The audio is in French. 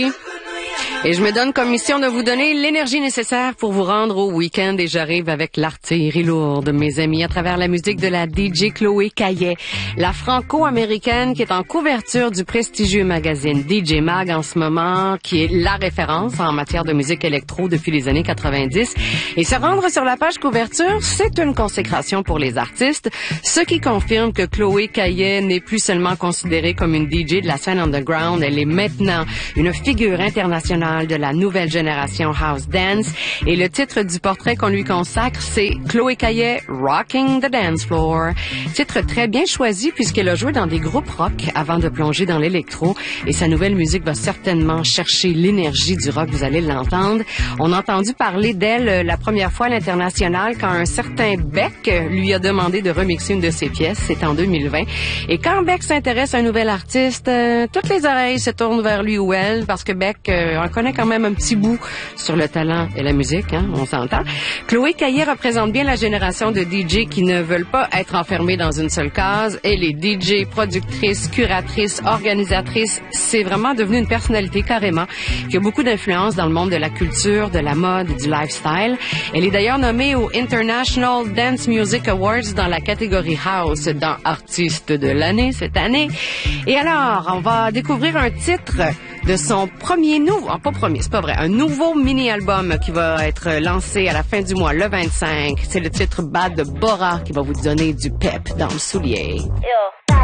Et je me donne comme mission de vous donner l'énergie nécessaire pour vous rendre au week-end et j'arrive avec l'artillerie lourde, mes amis, à travers la musique de la DJ Chloé Caillet, la franco-américaine qui est en couverture du prestigieux magazine DJ Mag en ce moment, qui est la référence en matière de musique électro depuis les années 90. Et se rendre sur la page couverture, c'est une consécration pour les artistes, ce qui confirme que Chloé Caillet n'est plus seulement considérée comme une DJ de la scène underground, elle est maintenant une figure internationale de la nouvelle génération House Dance. Et le titre du portrait qu'on lui consacre, c'est Chloé Caillet, Rocking the Dance Floor. Titre très bien choisi puisqu'elle a joué dans des groupes rock avant de plonger dans l'électro. Et sa nouvelle musique va certainement chercher l'énergie du rock, vous allez l'entendre. On a entendu parler d'elle la première fois à l'international quand un certain Beck lui a demandé de remixer une de ses pièces. C'est en 2020. Et quand Beck s'intéresse à un nouvel artiste, toutes les oreilles se tournent vers lui ou elle parce que Beck en connaît quand même un petit bout sur le talent et la musique, hein, on s'entend. Chloé Caillet représente bien la génération de DJ qui ne veulent pas être enfermés dans une seule case. Elle est DJ, productrice, curatrice, organisatrice. C'est vraiment devenu une personnalité carrément qui a beaucoup d'influence dans le monde de la culture, de la mode et du lifestyle. Elle est d'ailleurs nommée au International Dance Music Awards dans la catégorie House dans Artiste de l'année cette année. Et alors, on va découvrir un titre de son un nouveau mini-album qui va être lancé à la fin du mois, le 25. C'est le titre Bad de Bora qui va vous donner du pep dans le soulier. Yo.